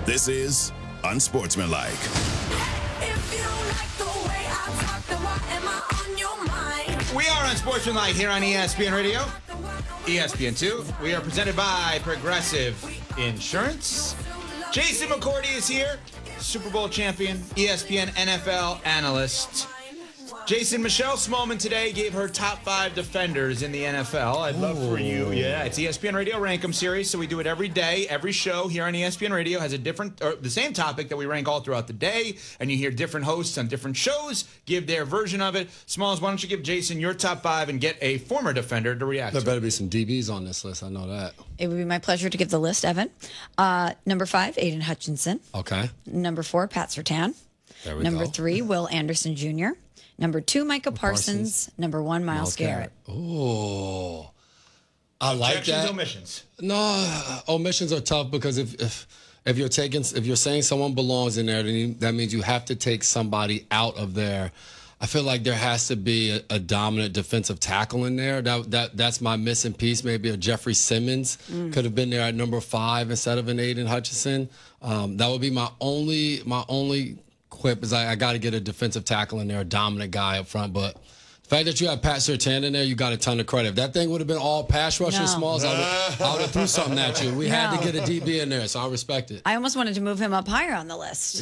This is Unsportsmanlike. If you don't like the way I talk, then why am I on your mind? We are Unsportsmanlike here on ESPN Radio, ESPN2. We are presented by Progressive Insurance. Jason McCourty is here, Super Bowl champion, ESPN NFL analyst. Jason, Michelle Smallman today gave her top 5 defenders in the NFL. I'd love for you. Yeah, it's ESPN Radio Rank 'em series, so we do it every day. Every show here on ESPN Radio has a different, or the same topic that we rank all throughout the day, and you hear different hosts on different shows give their version of it. Smalls, why don't you give Jason your top 5 and get a former defender to react There to better be some DBs on this list. I know that. It would be my pleasure to give the list, Evan. Number 5, Aiden Hutchinson. Okay. Number 4, Pat Surtain. There we Number go. 3, Will Anderson Jr. Number 2, Micah Parsons. Number 1, Myles Garrett. Oh, I like Objections, that. omissions. No, omissions are tough because if you're saying someone belongs in there, then that means you have to take somebody out of there. I feel like there has to be a dominant defensive tackle in there. That's my missing piece. Maybe a Jeffrey Simmons could have been there at number 5 instead of an Aiden Hutchinson. That would be my only quip is I got to get a defensive tackle in there, a dominant guy up front. But the fact that you have Pat Surtain in there, you got a ton of credit. If that thing would have been all pass rushing No. Smalls, I would have threw something at you. We had to get a DB in there, so I respect it. I almost wanted to move him up higher on the list.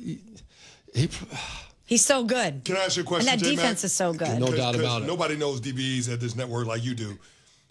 He's so good. Can I ask you a question, And that J-Mac? defense is so good. No doubt about it. Nobody knows DBs at this network like you do.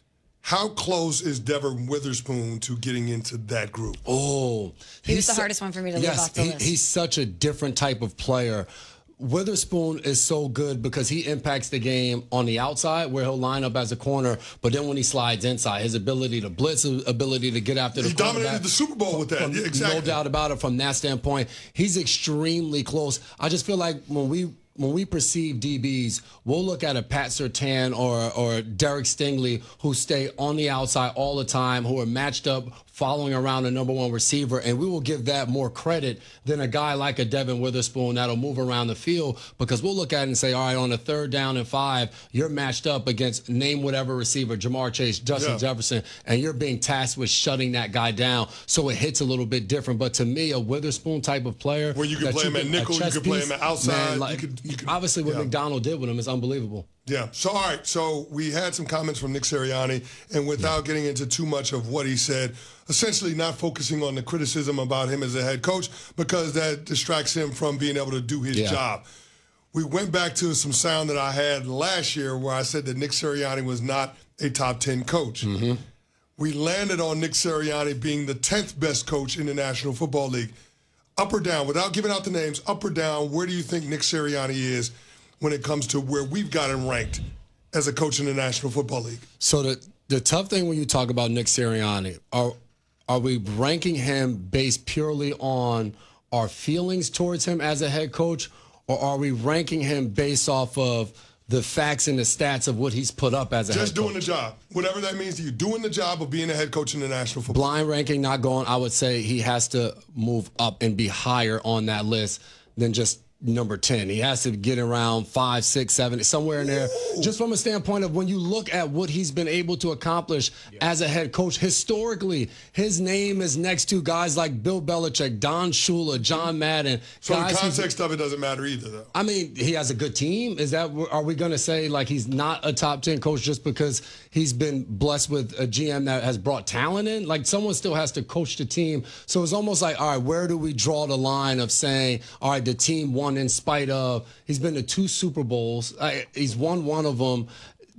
How close is Devin Witherspoon to getting into that group? Oh, He was the su- hardest one for me to leave off the list. He's such a different type of player. Witherspoon is so good because he impacts the game on the outside where he'll line up as a corner, but then when he slides inside, his ability to blitz, his ability to get after the He quarterback. dominated the Super Bowl with that. Yeah, exactly. No doubt about it from that standpoint. He's extremely close. I just feel like when we perceive DBs, we'll look at a Pat Surtain or Derek Stingley who stay on the outside all the time, who are matched up following around the number 1 receiver, and we will give that more credit than a guy like a Devin Witherspoon that'll move around the field because we'll look at it and say, all right, on the 3rd down and 5, you're matched up against name whatever receiver, Jamar Chase, Justin Jefferson, and you're being tasked with shutting that guy down, so it hits a little bit different. But to me, a Witherspoon type of player, Where you can play him at nickel, you can play him at outside, man, you could- obviously what yeah. McDonald did with him is unbelievable. Yeah. So, all right. So, we had some comments from Nick Sirianni, and without getting into too much of what he said, essentially not focusing on the criticism about him as a head coach because that distracts him from being able to do his job. We went back to some sound that I had last year where I said that Nick Sirianni was not a top 10 coach. Mm-hmm. We landed on Nick Sirianni being the 10th best coach in the National Football League. Up or down, without giving out the names, up or down, where do you think Nick Sirianni is when it comes to where we've got him ranked as a coach in the National Football League? So the tough thing when you talk about Nick Sirianni, are we ranking him based purely on our feelings towards him as a head coach, or are we ranking him based off of the facts and the stats of what he's put up as a head coach? Just doing the job. Whatever that means to you. Doing the job of being a head coach in the National Football League. Blind ranking not going, I would say he has to move up and be higher on that list than just number 10. He has to get around 5, 6, 7, somewhere in there. Just from a standpoint of when you look at what he's been able to accomplish as a head coach, historically, his name is next to guys like Bill Belichick, Don Shula, John Madden. So guys the who's- context of it doesn't matter either, though. I mean, he has a good team. Are we going to say like he's not a top 10 coach just because he's been blessed with a GM that has brought talent in? Like someone still has to coach the team. So it's almost like, all right, where do we draw the line of saying, all right, the team won in spite of, he's been to 2 Super Bowls. He's won one of them.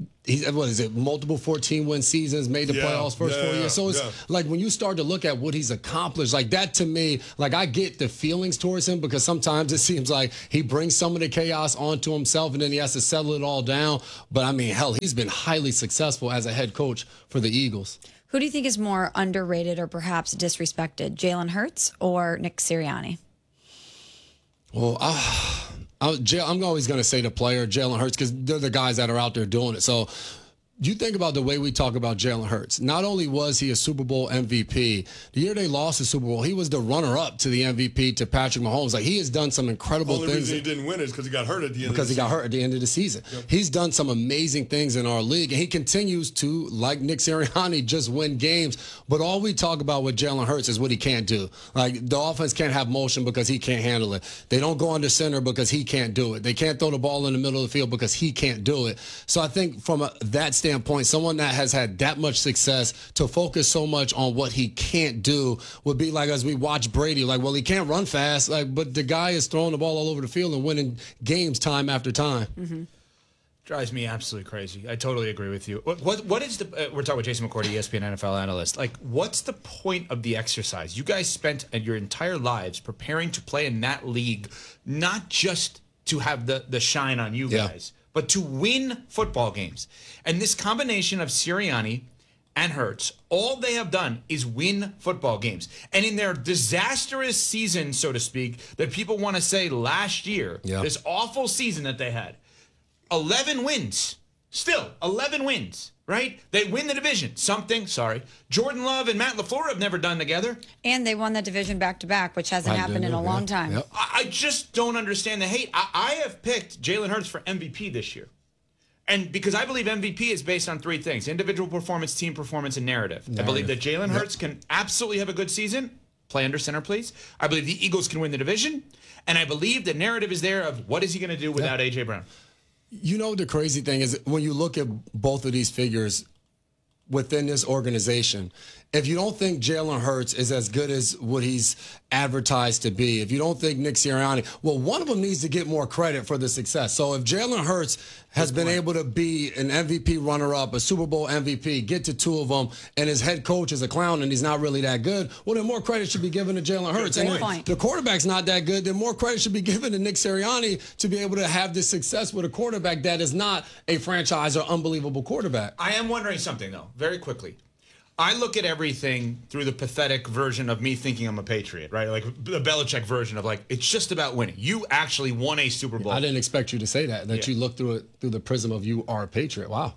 Multiple 14-win seasons, made the playoffs first 4 years. So it's like when you start to look at what he's accomplished, like that to me, like I get the feelings towards him because sometimes it seems like he brings some of the chaos onto himself and then he has to settle it all down. But I mean, hell, he's been highly successful as a head coach for the Eagles. Who do you think is more underrated or perhaps disrespected, Jalen Hurts or Nick Sirianni? Well, I'm always going to say the player, Jalen Hurts, because they're the guys that are out there doing it. So you think about the way we talk about Jalen Hurts. Not only was he a Super Bowl MVP, the year they lost the Super Bowl, he was the runner-up to the MVP to Patrick Mahomes. Like, he has done some incredible Only things. reason he didn't win is because he got hurt at the end. Because he got hurt at the end of the season. Yep. He's done some amazing things in our league, and he continues to, like Nick Sirianni, just win games. But all we talk about with Jalen Hurts is what he can't do. Like, the offense can't have motion because he can't handle it. They don't go under center because he can't do it. They can't throw the ball in the middle of the field because he can't do it. So I think from that standpoint, someone that has had that much success to focus so much on what he can't do would be like as we watch Brady, like, well, he can't run fast, like, but the guy is throwing the ball all over the field and winning games time after time. Mm-hmm. Drives me absolutely crazy. I totally agree with you. What is the? We're talking with Jason McCourty, ESPN NFL analyst. Like, what's the point of the exercise? You guys spent your entire lives preparing to play in that league, not just to have the shine on you guys, but to win football games. And this combination of Sirianni and Hurts, all they have done is win football games. And in their disastrous season, so to speak, that people want to say last year, this awful season that they had, 11 wins. Still, 11 wins, right? They win the division. Jordan Love and Matt LaFleur have never done together. And they won the division back-to-back, which hasn't happened in a long time. Yep. I just don't understand the hate. I have picked Jalen Hurts for MVP this year. And because I believe MVP is based on three things: individual performance, team performance, and narrative. I believe that Jalen Hurts can absolutely have a good season. Play under center, please. I believe the Eagles can win the division. And I believe the narrative is there of what is he going to do without A.J. Brown. You know, the crazy thing is when you look at both of these figures within this organization, if you don't think Jalen Hurts is as good as what he's advertised to be, if you don't think Nick Sirianni, well, one of them needs to get more credit for the success. So if Jalen Hurts has been able to be an MVP runner-up, a Super Bowl MVP, get to two of them, and his head coach is a clown and he's not really that good, well, then more credit should be given to Jalen Hurts. And if the quarterback's not that good, then more credit should be given to Nick Sirianni to be able to have this success with a quarterback that is not a franchise or unbelievable quarterback. I am wondering something, though, very quickly. I look at everything through the pathetic version of me thinking I'm a Patriot, right? Like the Belichick version of like, it's just about winning. You actually won a Super Bowl. I didn't expect you to say that you look through it through the prism of you are a Patriot. Wow.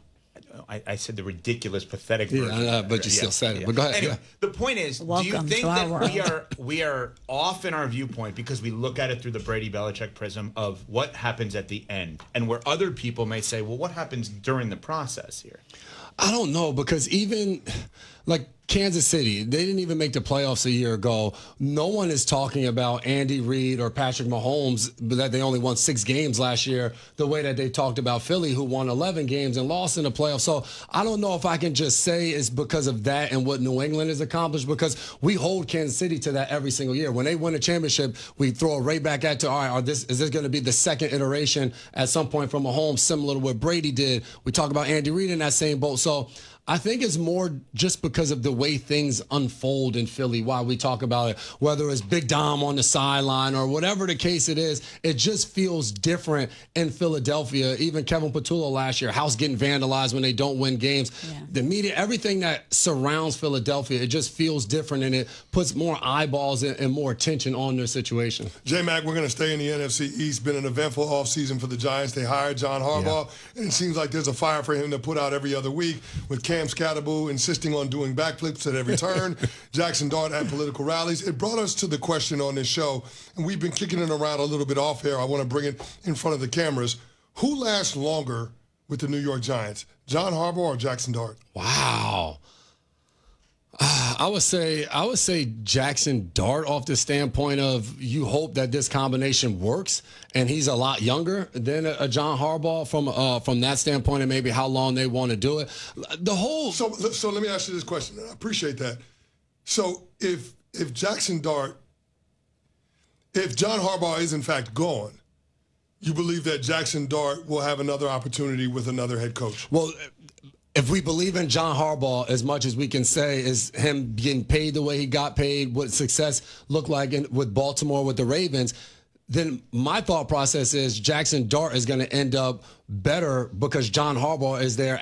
I said the ridiculous, pathetic version. Yeah, but you still said it. But go ahead. Anyway, the point is, do you think that we are off in our viewpoint because we look at it through the Brady Belichick prism of what happens at the end, and where other people may say, well, what happens during the process here? I don't know, because even like Kansas City, they didn't even make the playoffs a year ago. No one is talking about Andy Reid or Patrick Mahomes, but that they only won 6 games last year, the way that they talked about Philly, who won 11 games and lost in the playoffs. So I don't know if I can just say it's because of that and what New England has accomplished, because we hold Kansas City to that every single year. When they win a championship, we throw it right back at all right, is this going to be the second iteration at some point from Mahomes, similar to what Brady did? We talk about Andy Reid in that same boat. So I think it's more just because of the way things unfold in Philly, why we talk about it, whether it's Big Dom on the sideline or whatever the case it is. It just feels different in Philadelphia. Even Kevin Patullo last year, house getting vandalized when they don't win games. Yeah. The media, everything that surrounds Philadelphia, it just feels different, and it puts more eyeballs and more attention on their situation. J-Mac, we're going to stay in the NFC East. Been an eventful offseason for the Giants. They hired John Harbaugh, and it seems like there's a fire for him to put out every other week, with Cam Scatterbo insisting on doing backflips at every turn, Jackson Dart at political rallies. It brought us to the question on this show, and we've been kicking it around a little bit off here. I want to bring it in front of the cameras. Who lasts longer with the New York Giants, John Harbaugh or Jackson Dart? Wow. I would say Jackson Dart, off the standpoint of you hope that this combination works, and he's a lot younger than a John Harbaugh from that standpoint, and maybe how long they want to do it. The whole so let me ask you this question. I appreciate that. So if Jackson Dart, if John Harbaugh is in fact gone, you believe that Jackson Dart will have another opportunity with another head coach? Well, if we believe in John Harbaugh as much as we can say is him getting paid the way he got paid, what success looked like with Baltimore with the Ravens, then my thought process is Jackson Dart is going to end up better because John Harbaugh is there